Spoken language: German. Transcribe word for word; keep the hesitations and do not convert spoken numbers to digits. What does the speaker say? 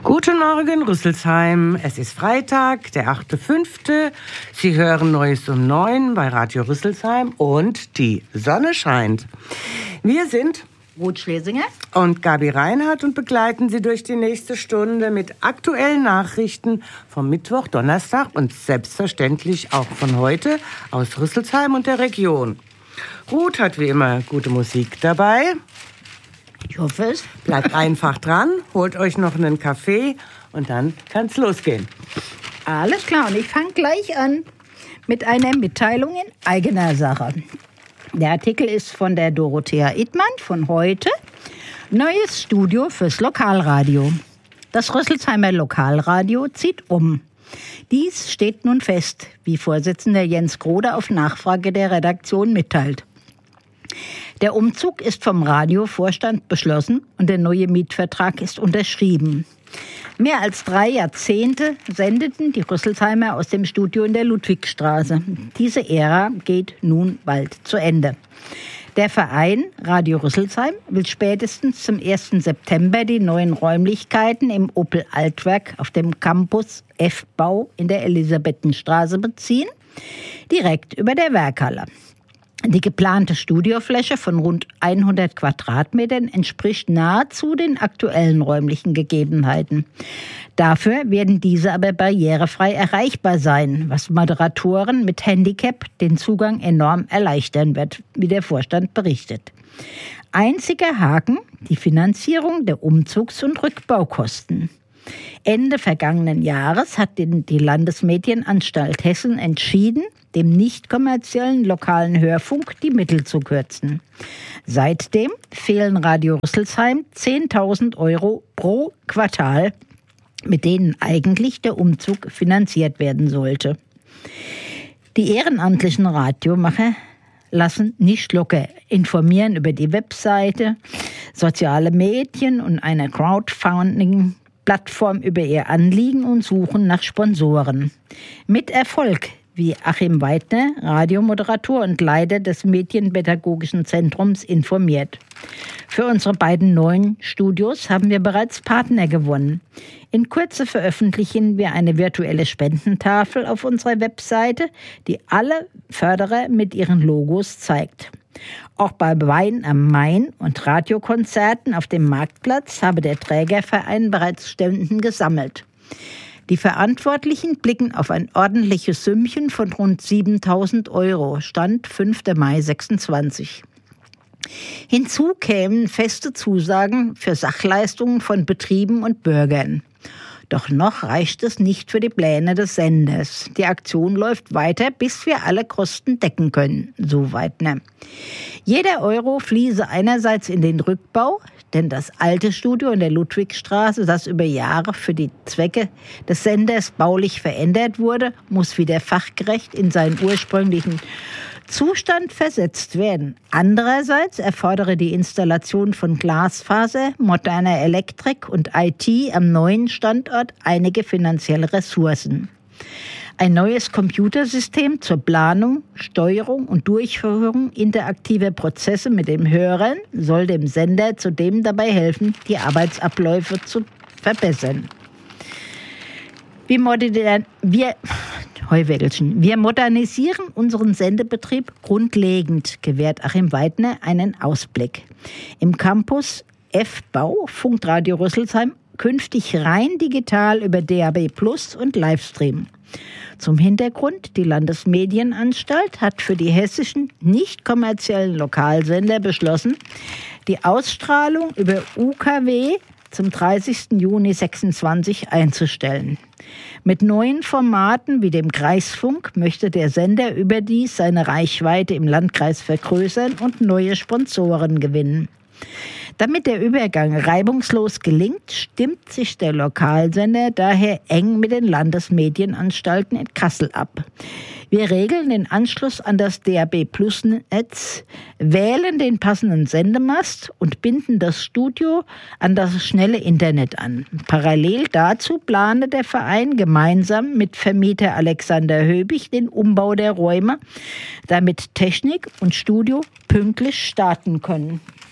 Guten Morgen, Rüsselsheim. Es ist Freitag, der achte fünfte Sie hören Neues um neun bei Radio Rüsselsheim und die Sonne scheint. Wir sind Ruth Schlesinger und Gabi Reinhardt und begleiten Sie durch die nächste Stunde mit aktuellen Nachrichten vom Mittwoch, Donnerstag und selbstverständlich auch von heute aus Rüsselsheim und der Region. Ruth hat wie immer gute Musik dabei. Ich hoffe es. Bleibt einfach dran, holt euch noch einen Kaffee und dann kann's losgehen. Alles klar, und ich fange gleich an mit einer Mitteilung in eigener Sache. Der Artikel ist von der Dorothea Ittmann von heute. Neues Studio fürs Lokalradio. Das Rüsselsheimer Lokalradio zieht um. Dies steht nun fest, wie Vorsitzender Jens Grode auf Nachfrage der Redaktion mitteilt. Der Umzug ist vom Radiovorstand beschlossen und der neue Mietvertrag ist unterschrieben. Mehr als drei Jahrzehnte sendeten die Rüsselsheimer aus dem Studio in der Ludwigstraße. Diese Ära geht nun bald zu Ende. Der Verein Radio Rüsselsheim will spätestens zum ersten September die neuen Räumlichkeiten im Opel Altwerk auf dem Campus F-Bau in der Elisabethenstraße beziehen, direkt über der Werkhalle. Die geplante Studiofläche von rund hundert Quadratmetern entspricht nahezu den aktuellen räumlichen Gegebenheiten. Dafür werden diese aber barrierefrei erreichbar sein, was Moderatoren mit Handicap den Zugang enorm erleichtern wird, wie der Vorstand berichtet. Einziger Haken, die Finanzierung der Umzugs- und Rückbaukosten. Ende vergangenen Jahres hat die Landesmedienanstalt Hessen entschieden, dem nicht kommerziellen lokalen Hörfunk die Mittel zu kürzen. Seitdem fehlen Radio Rüsselsheim zehntausend Euro pro Quartal, mit denen eigentlich der Umzug finanziert werden sollte. Die ehrenamtlichen Radiomacher lassen nicht locker, informieren über die Webseite, soziale Medien und eine Crowdfunding Plattform über ihr Anliegen und suchen nach Sponsoren. Mit Erfolg, wie Achim Weidner, Radiomoderator und Leiter des Medienpädagogischen Zentrums, informiert. Für unsere beiden neuen Studios haben wir bereits Partner gewonnen. In Kürze veröffentlichen wir eine virtuelle Spendentafel auf unserer Webseite, die alle Förderer mit ihren Logos zeigt. Auch bei Wein am Main und Radiokonzerten auf dem Marktplatz habe der Trägerverein bereits Spenden gesammelt. Die Verantwortlichen blicken auf ein ordentliches Sümmchen von rund siebentausend Euro, Stand fünfter Mai sechsundzwanzig. Hinzu kämen feste Zusagen für Sachleistungen von Betrieben und Bürgern. Doch noch reicht es nicht für die Pläne des Senders. Die Aktion läuft weiter, bis wir alle Kosten decken können, so Weidner. Jeder Euro fließe einerseits in den Rückbau, denn das alte Studio in der Ludwigstraße, das über Jahre für die Zwecke des Senders baulich verändert wurde, muss wieder fachgerecht in seinen ursprünglichen Zustand versetzt werden. Andererseits erfordere die Installation von Glasfaser, moderner Elektrik und I T am neuen Standort einige finanzielle Ressourcen. Ein neues Computersystem zur Planung, Steuerung und Durchführung interaktiver Prozesse mit den Hörern soll dem Sender zudem dabei helfen, die Arbeitsabläufe zu verbessern. Wir, modern, wir, wir modernisieren unseren Sendebetrieb grundlegend, gewährt Achim Weidner einen Ausblick. Im Campus F-Bau funkt Radio Rüsselsheim künftig rein digital über D A B Plus und Livestream. Zum Hintergrund, die Landesmedienanstalt hat für die hessischen nicht kommerziellen Lokalsender beschlossen, die Ausstrahlung über U K W zum dreißigsten Juni sechsundzwanzig einzustellen. Mit neuen Formaten wie dem Kreisfunk möchte der Sender überdies seine Reichweite im Landkreis vergrößern und neue Sponsoren gewinnen. Damit der Übergang reibungslos gelingt, stimmt sich der Lokalsender daher eng mit den Landesmedienanstalten in Kassel ab. Wir regeln den Anschluss an das D A B Plus Netz, wählen den passenden Sendemast und binden das Studio an das schnelle Internet an. Parallel dazu plane der Verein gemeinsam mit Vermieter Alexander Höbig den Umbau der Räume, damit Technik und Studio pünktlich starten können.